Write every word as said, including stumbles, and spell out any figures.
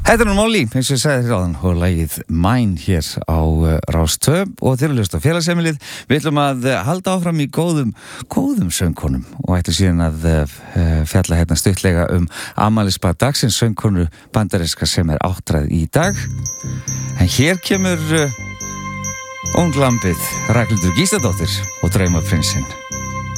Þetta er nú Molly, eins og ég sagði þér áðan, og lagið Mine hér á uh, Rás tvö og þeir eru hlust á félagsheimilið. Við ætlum að uh, halda áfram í góðum, góðum söngkonum og ætlum síðan að uh, fjalla hérna stuttlega um afmælisbarn dagsins, söngkonu bandaríska sem er áttræð í dag. En hér kemur uh, unglambið Ragnhildur Gísladóttir og Draumaprinsinn.